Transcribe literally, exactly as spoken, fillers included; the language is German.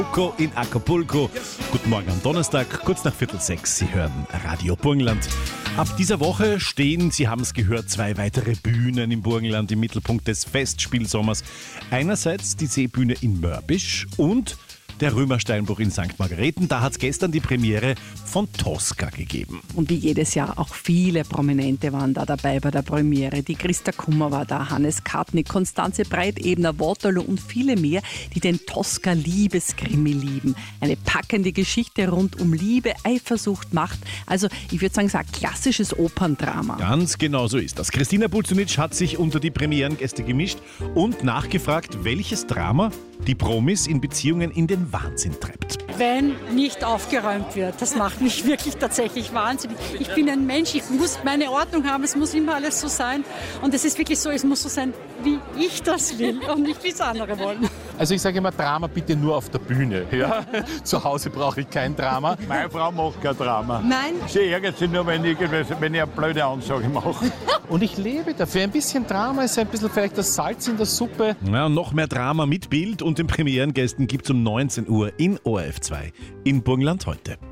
Coco in Acapulco. Guten Morgen am Donnerstag, kurz nach Viertel sechs. Sie hören Radio Burgenland. Ab dieser Woche stehen, Sie haben es gehört, zwei weitere Bühnen im Burgenland im Mittelpunkt des Festspielsommers. Einerseits die Seebühne in Mörbisch und der Römersteinbruch in Sankt Margareten. Da hat es gestern die Premiere von Tosca gegeben. Und wie jedes Jahr auch viele Prominente waren da dabei bei der Premiere. Die Christa Kummer war da, Hannes Kartnick, Konstanze Breitebner, Waterloo und viele mehr, die den Tosca-Liebeskrimi lieben. Eine packende Geschichte rund um Liebe, Eifersucht, Macht. Also ich würde sagen, es ist ein klassisches Operndrama. Ganz genau so ist das. Christina Bulzunic hat sich unter die Premierengäste gemischt und nachgefragt, welches Drama die Promis in Beziehungen in den Wahnsinn treibt. Wenn nicht aufgeräumt wird, das macht mich wirklich tatsächlich wahnsinnig. Ich bin ein Mensch, ich muss meine Ordnung haben, es muss immer alles so sein. Und es ist wirklich so, es muss so sein, wie ich das will und nicht wie es andere wollen. Also ich sage immer, Drama bitte nur auf der Bühne. Ja? Zu Hause brauche ich kein Drama. Meine Frau macht kein Drama. Nein. Sie ärgert sich nur, wenn ich, wenn ich eine blöde Ansage mache. Und ich lebe dafür. Ein bisschen Drama ist ein bisschen vielleicht das Salz in der Suppe. Ja, und noch mehr Drama mit Bild und den Premierengästen gibt es um neunzehn Uhr in O R F zwei in Burgenland heute.